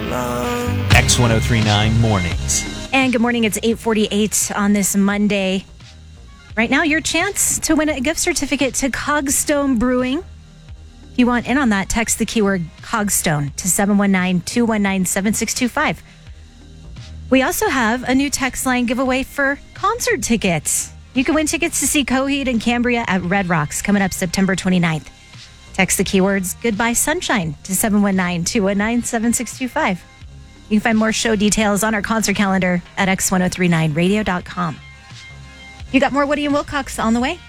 X1039 Mornings. And good morning. It's 8:48 on this Monday. Right now, your chance to win a gift certificate to Cogstone Brewing. If you want in on that, text the keyword Cogstone to 719-219-7625. We also have a new text line giveaway for concert tickets. You can win tickets to see Coheed and Cambria at Red Rocks coming up September 29th. Text the keywords Goodbye Sunshine to 719-219-7625. You can find more show details on our concert calendar at x1039radio.com. You got more Woody and Wilcox on the way.